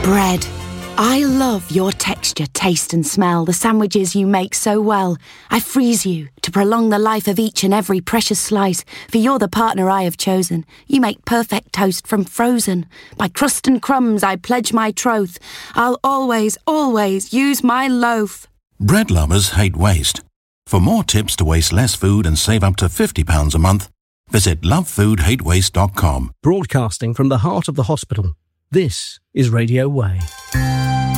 Bread. I love your texture, taste and smell, the sandwiches you make so well. I freeze you to prolong the life of each and every precious slice, for you're the partner I have chosen. You make perfect toast from frozen. By crust and crumbs I pledge my troth. I'll always, always use my loaf. Bread lovers hate waste. For more tips to waste less food and save up to £50 a month, visit lovefoodhatewaste.com. Broadcasting from the heart of the hospital, this is Radio Way.